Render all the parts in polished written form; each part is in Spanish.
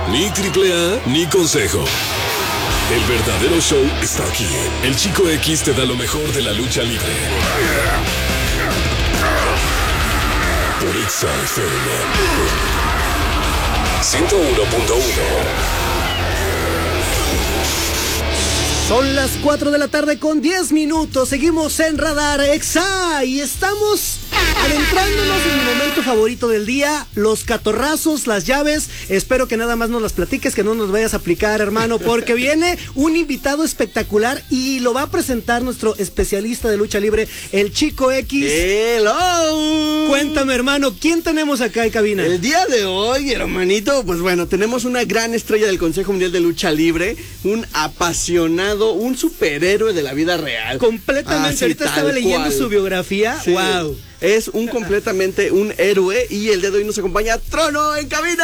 Ni triple A, ni consejo. El verdadero show está aquí. El Chico X te da lo mejor de la lucha libre. Por Exa FM 101.1. Son las 4 de la tarde con 10 minutos. Seguimos en Radar Exa y estamos adentrándonos en mi momento favorito del día, los catorrazos, las llaves. Espero que nada más nos las platiques, que no nos vayas a aplicar, hermano, porque viene un invitado espectacular y lo va a presentar nuestro especialista de lucha libre, el Chico X. ¡Hello! Cuéntame, hermano, ¿quién tenemos acá en cabina? El día de hoy, hermanito, pues bueno, tenemos una gran estrella del Consejo Mundial de Lucha Libre, un apasionado, un superhéroe de la vida real. Completamente, ahorita estaba leyendo su biografía. Sí. ¡Wow! Es completamente un héroe y el día de hoy nos acompaña Trono en cabina.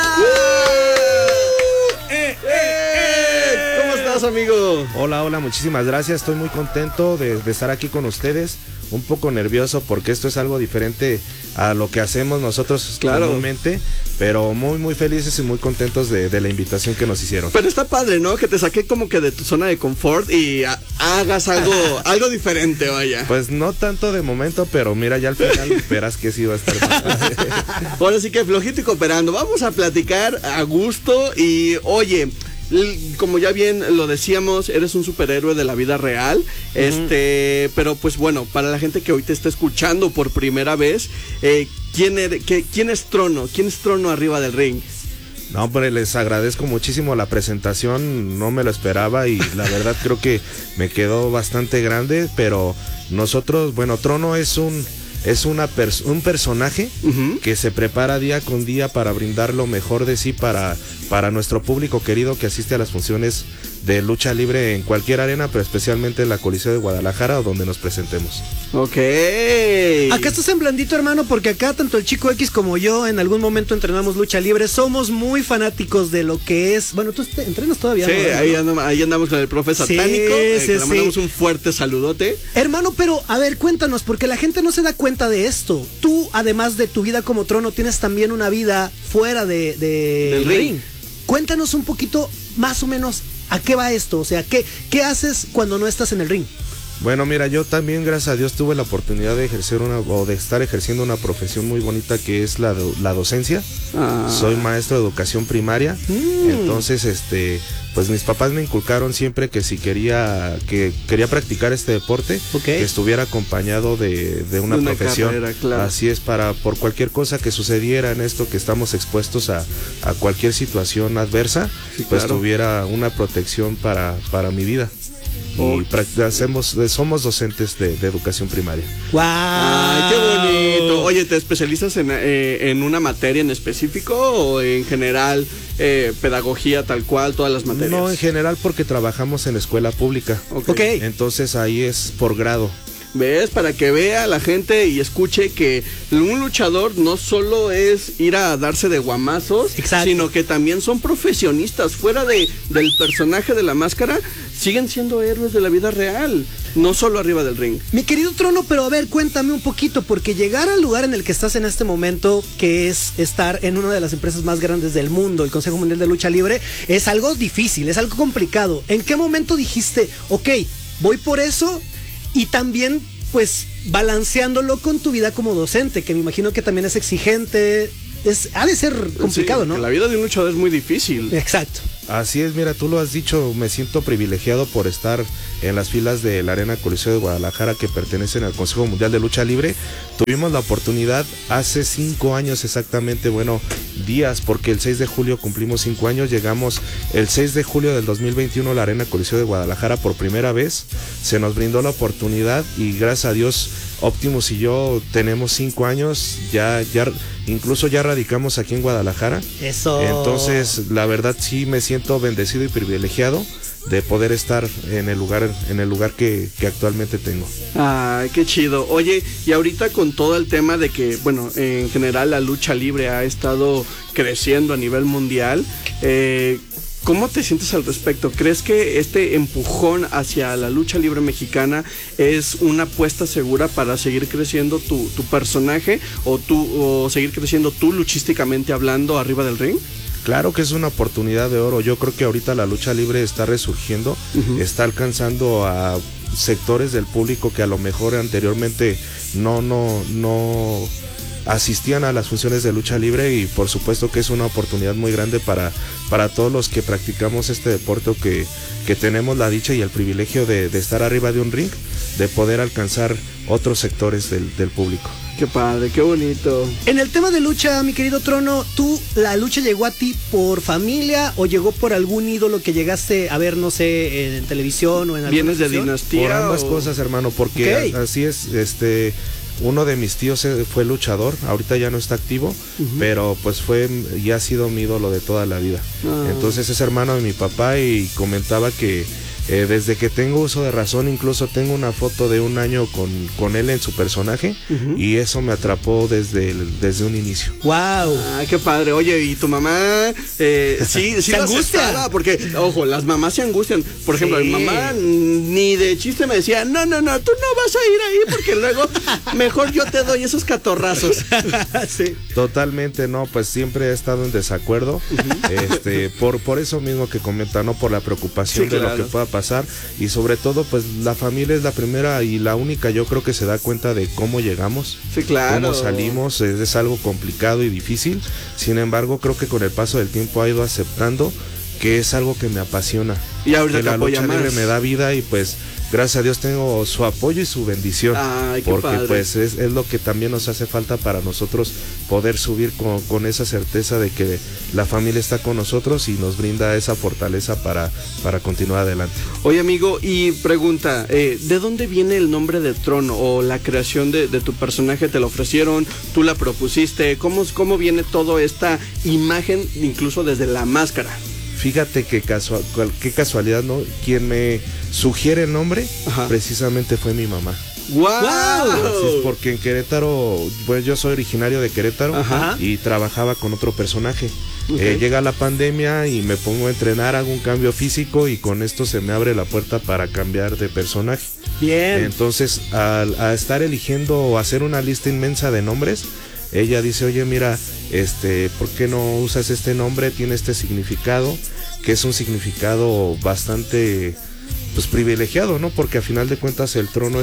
¿Cómo estás, amigo? Hola, muchísimas gracias. Estoy muy contento de estar aquí con ustedes. Un poco nervioso porque esto es algo diferente a lo que hacemos nosotros comúnmente, pero muy felices y muy contentos de la invitación que nos hicieron. Pero está padre, ¿no? Que te saqué como que de tu zona de confort y hagas algo diferente, vaya. Pues no tanto de momento, pero mira, ya al final verás que sí va a estar mal. Ahora sí que flojito y cooperando. Vamos a platicar a gusto y, oye, como ya bien lo decíamos, eres un superhéroe de la vida real. Pero pues bueno, para la gente que hoy te está escuchando por primera vez, ¿quién es Trono? ¿Quién es Trono arriba del ring? No, pero les agradezco muchísimo la presentación, no me lo esperaba y la verdad creo que me quedó bastante grande, pero nosotros, bueno, Trono es un personaje que se prepara día con día para brindar lo mejor de sí para nuestro público querido que asiste a las funciones de lucha libre en cualquier arena, pero especialmente en la Coliseo de Guadalajara o donde nos presentemos. Ok. Acá estás en blandito, hermano, porque acá tanto el Chico X como yo en algún momento entrenamos lucha libre. Somos muy fanáticos de lo que es... Bueno, tú entrenas todavía, sí, ¿no? ahí andamos con el profe satánico. Le mandamos un fuerte saludote. Hermano, pero a ver, cuéntanos, porque la gente no se da cuenta de esto. Tú, además de tu vida como Trono, tienes también una vida fuera del ring. Cuéntanos un poquito, más o menos, ¿a qué va esto? O sea, ¿qué haces cuando no estás en el ring? Bueno, mira, yo también, gracias a Dios, tuve la oportunidad de estar ejerciendo una profesión muy bonita que es la docencia. Soy maestro de educación primaria. Entonces, pues mis papás me inculcaron siempre que si quería practicar este deporte, que estuviera acompañado de una profesión. Carrera, claro. Así es, por cualquier cosa que sucediera en esto, que estamos expuestos a cualquier situación adversa, sí, pues tuviera una protección para mi vida. Y somos docentes de educación primaria. ¡Wow! ¡Ay, qué bonito! Oye, ¿te especializas en una materia en específico o en general pedagogía tal cual, todas las materias? No, en general porque trabajamos en escuela pública. Okay. Entonces ahí es por grado. ¿Ves? Para que vea la gente y escuche que un luchador no solo es ir a darse de guamazos, exacto, sino que también son profesionistas. Fuera del personaje de la máscara, siguen siendo héroes de la vida real, no solo arriba del ring. Mi querido Trono, pero a ver, cuéntame un poquito, porque llegar al lugar en el que estás en este momento, que es estar en una de las empresas más grandes del mundo, el Consejo Mundial de Lucha Libre, es algo difícil, es algo complicado. ¿En qué momento dijiste, ok, voy por eso? Y también, pues, balanceándolo con tu vida como docente, que me imagino que también es exigente, ha de ser complicado, sí, ¿no? La vida de un luchador es muy difícil. Exacto. Así es, mira, tú lo has dicho, me siento privilegiado por estar en las filas de la Arena Coliseo de Guadalajara que pertenecen al Consejo Mundial de Lucha Libre. Tuvimos la oportunidad hace 5 años exactamente, días, porque el 6 de julio cumplimos 5 años, llegamos el 6 de julio del 2021 a la Arena Coliseo de Guadalajara por primera vez, se nos brindó la oportunidad y gracias a Dios Optimus y yo tenemos 5 años, incluso ya radicamos aquí en Guadalajara. Eso. Entonces, la verdad sí me siento bendecido y privilegiado de poder estar en el lugar que actualmente tengo. Ay, qué chido. Oye, y ahorita con todo el tema de que, bueno, en general la lucha libre ha estado creciendo a nivel mundial, ¿cómo te sientes al respecto? ¿Crees que este empujón hacia la lucha libre mexicana es una apuesta segura para seguir creciendo tu personaje o seguir creciendo tú luchísticamente hablando arriba del ring? Claro que es una oportunidad de oro. Yo creo que ahorita la lucha libre está resurgiendo, está alcanzando a sectores del público que a lo mejor anteriormente no asistían a las funciones de lucha libre, y por supuesto que es una oportunidad muy grande para todos los que practicamos este deporte, que tenemos la dicha y el privilegio de estar arriba de un ring, de poder alcanzar otros sectores del público. Qué padre, qué bonito. En el tema de lucha, mi querido Trono, ¿la lucha llegó a ti por familia o llegó por algún ídolo que llegaste a ver, no sé, en televisión o en alguna ¿Vienes de función? dinastía? Por ambas cosas, hermano, porque así es, uno de mis tíos fue luchador, ahorita ya no está activo, pero pues fue y ha sido mi ídolo de toda la vida. Entonces es hermano de mi papá, y comentaba que desde que tengo uso de razón, incluso tengo una foto de un año con él en su personaje, y eso me atrapó desde un inicio. ¡Wow! Ah, qué padre. Oye, ¿y tu mamá sí se angustia? Porque, ojo, las mamás se angustian. Por ejemplo, mi mamá ni de chiste me decía, no, tú no vas a ir ahí porque luego mejor yo te doy esos catorrazos. Sí. Totalmente, no, pues siempre he estado en desacuerdo, por eso mismo que comenta, no, por la preocupación de lo que pueda pasar, y sobre todo pues la familia es la primera y la única, yo creo, que se da cuenta de cómo llegamos, cómo salimos. Es algo complicado y difícil, sin embargo creo que con el paso del tiempo ha ido aceptando que es algo que me apasiona, y ahorita que la lucha libre me da vida, y pues gracias a Dios tengo su apoyo y su bendición. Ay, qué porque padre. Pues es lo que también nos hace falta para nosotros poder subir con esa certeza de que la familia está con nosotros y nos brinda esa fortaleza para continuar adelante. Oye, amigo, y pregunta, ¿de dónde viene el nombre de Trono o la creación de tu personaje? ¿Te lo ofrecieron? ¿Tú la propusiste? ¿Cómo viene toda esta imagen, incluso desde la máscara? Fíjate qué casualidad, ¿no? Quien me sugiere el nombre precisamente fue mi mamá. ¡Wow! Sí, porque en Querétaro, pues yo soy originario de Querétaro y trabajaba con otro personaje. Llega la pandemia y me pongo a entrenar, hago un cambio físico, y con esto se me abre la puerta para cambiar de personaje. Bien. Entonces, al estar eligiendo o hacer una lista inmensa de nombres, ella dice, oye, mira, ¿por qué no usas este nombre? Tiene este significado, que es un significado bastante, pues, privilegiado, ¿no? Porque a final de cuentas el trono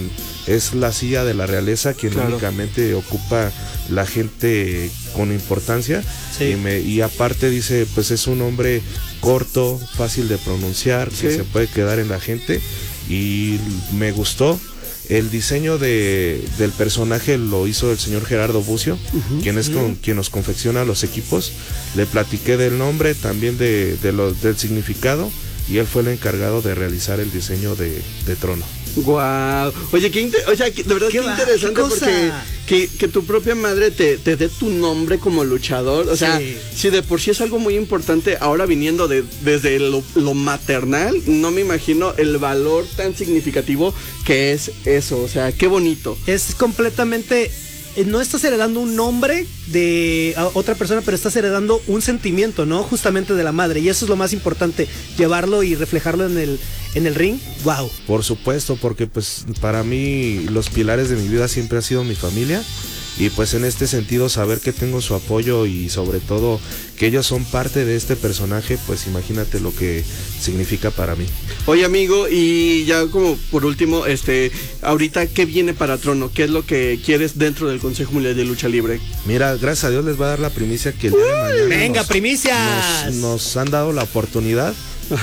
es la silla de la realeza, quien únicamente ocupa la gente con importancia. Sí. Y aparte dice, pues es un nombre corto, fácil de pronunciar, que se puede quedar en la gente, y me gustó. El diseño del personaje lo hizo el señor Gerardo Bucio, quien nos confecciona los equipos. Le platiqué del nombre, también del significado, y él fue el encargado de realizar el diseño de Trono. Wow. Oye, de verdad qué interesante, porque que tu propia madre te dé tu nombre como luchador. O sea, si de por sí es algo muy importante, ahora viniendo desde lo maternal, no me imagino el valor tan significativo que es eso. O sea, qué bonito. Es completamente... No estás heredando un nombre de otra persona, pero estás heredando un sentimiento, ¿no? Justamente de la madre. Y eso es lo más importante, llevarlo y reflejarlo en el ring. ¡Wow! Por supuesto, porque pues para mí los pilares de mi vida siempre ha sido mi familia. Y pues en este sentido, saber que tengo su apoyo y sobre todo que ellos son parte de este personaje, pues imagínate lo que significa para mí. Oye, amigo, y ya como por último, ahorita, ¿qué viene para Trono? ¿Qué es lo que quieres dentro del Consejo Mundial de Lucha Libre? Mira, gracias a Dios les va a dar la primicia que el día de mañana ¡venga, primicias! Nos han dado la oportunidad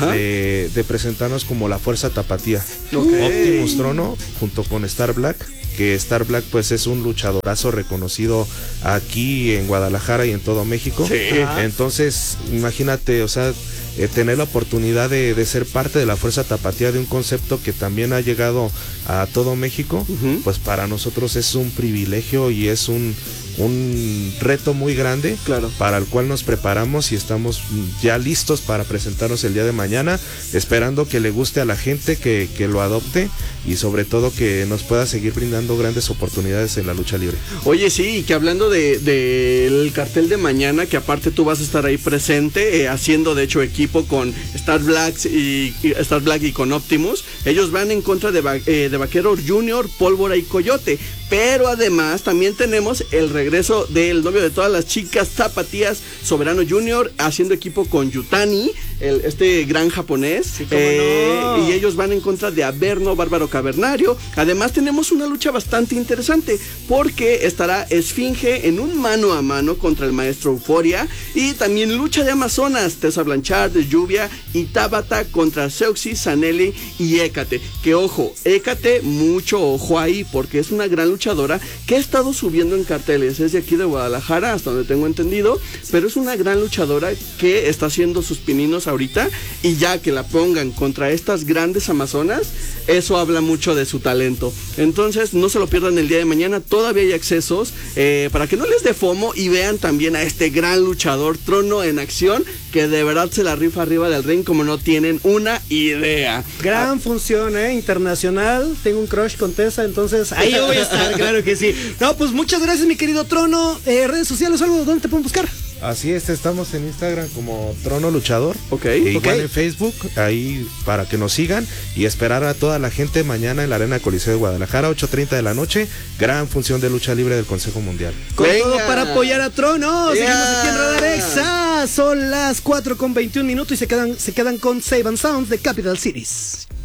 de presentarnos como la Fuerza Tapatía. Optimus Trono junto con Star Black, que Star Black pues es un luchadorazo reconocido aquí en Guadalajara y en todo México. Entonces, imagínate, o sea, tener la oportunidad de ser parte de la Fuerza Tapatía, de un concepto que también ha llegado a todo México, pues para nosotros es un privilegio y es un reto muy grande, para el cual nos preparamos y estamos ya listos para presentarnos el día de mañana, esperando que le guste a la gente, que lo adopte y sobre todo que nos pueda seguir brindando grandes oportunidades en la lucha libre. Oye, sí, y que hablando del cartel de mañana, que aparte tú vas a estar ahí presente, haciendo de hecho equipo con Star Black y con Optimus. Ellos van en contra de Vaquero Junior, Pólvora y Coyote, pero además también tenemos el regreso regreso del novio de todas las chicas, Tapatías, Soberano Jr., haciendo equipo con Yutani, este gran japonés. Sí, no. Y ellos van en contra de Averno, Bárbaro Cavernario. Además tenemos una lucha bastante interesante, porque estará Esfinge en un mano a mano contra el maestro Euforia, y también lucha de Amazonas, Tessa Blanchard, Lluvia y Tabata contra Seuxi, Sanelli y Hécate. Que ojo, Hécate, mucho ojo ahí, porque es una gran luchadora que ha estado subiendo en carteles. Es de aquí de Guadalajara, hasta donde tengo entendido, pero es una gran luchadora que está haciendo sus pininos ahorita, y ya que la pongan contra estas grandes amazonas, eso habla mucho de su talento. Entonces no se lo pierdan el día de mañana, todavía hay accesos, para que no les dé FOMO y vean también a este gran luchador, Trono en acción, que de verdad se la rifa arriba del ring como no tienen una idea. Gran función, internacional. Tengo un crush con Tessa, entonces ahí voy a estar, claro que sí. No, pues muchas gracias, mi querido Trono. Redes sociales o algo, ¿dónde te pueden buscar? Así es, estamos en Instagram como Trono Luchador. Ok. Igual en Facebook, ahí para que nos sigan, y esperar a toda la gente mañana en la Arena Coliseo de Guadalajara, 8:30 de la noche, gran función de lucha libre del Consejo Mundial. Con todo para apoyar a Trono. Seguimos aquí en Radar Exa. Son las 4:21 y se quedan con Save and Sounds de Capital Cities.